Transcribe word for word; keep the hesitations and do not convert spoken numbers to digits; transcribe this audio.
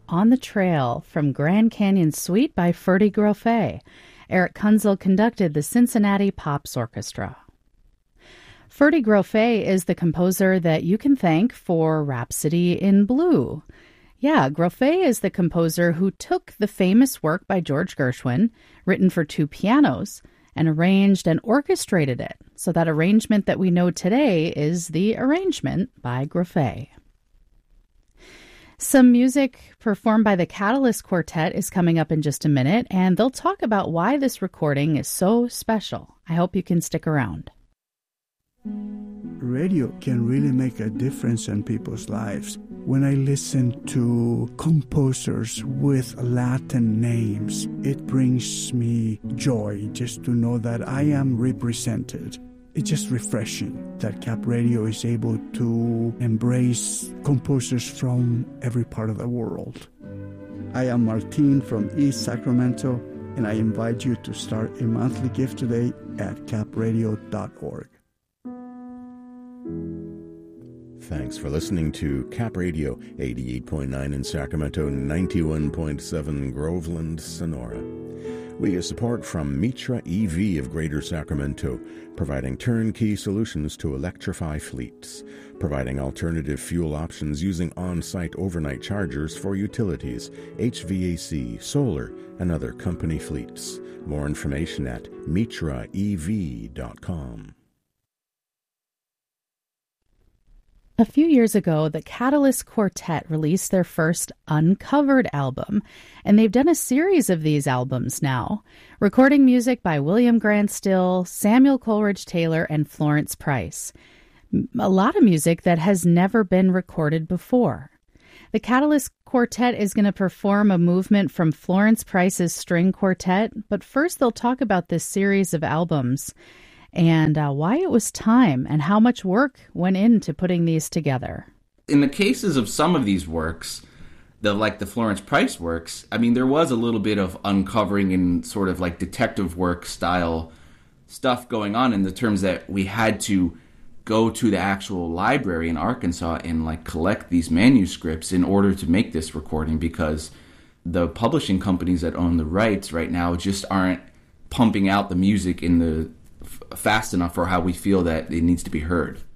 On the Trail from Grand Canyon Suite by Ferdy Grofé. Eric Kunzel conducted the Cincinnati Pops Orchestra. Ferdy Grofé is the composer that you can thank for Rhapsody in Blue. Yeah, Grofé is the composer who took the famous work by George Gershwin, written for two pianos, and arranged and orchestrated it. So that arrangement that we know today is the arrangement by Grofé. Some music performed by the Catalyst Quartet is coming up in just a minute, and they'll talk about why this recording is so special. I hope you can stick around. Radio can really make a difference in people's lives. When I listen to composers with Latin names, it brings me joy just to know that I am represented. It's just refreshing that Cap Radio is able to embrace composers from every part of the world. I am Martin from East Sacramento, and I invite you to start a monthly gift today at cap radio dot org. Thanks for listening to Cap Radio, eighty-eight point nine in Sacramento, ninety-one point seven Groveland, Sonora. We get support from Mitra E V of Greater Sacramento, providing turnkey solutions to electrify fleets, providing alternative fuel options using on-site overnight chargers for utilities, H V A C, solar, and other company fleets. More information at mitra e v dot com. A few years ago, the Catalyst Quartet released their first Uncovered album, and they've done a series of these albums now, recording music by William Grant Still, Samuel Coleridge Taylor, and Florence Price. A lot of music that has never been recorded before. The Catalyst Quartet is going to perform a movement from Florence Price's string quartet, but first they'll talk about this series of albums and uh, why it was time and how much work went into putting these together. In the cases of some of these works, the like the Florence Price works, I mean, there was a little bit of uncovering and sort of like detective work style stuff going on in the terms that we had to go to the actual library in Arkansas and like collect these manuscripts in order to make this recording, because the publishing companies that own the rights right now just aren't pumping out the music in the fast enough for how we feel that it needs to be heard.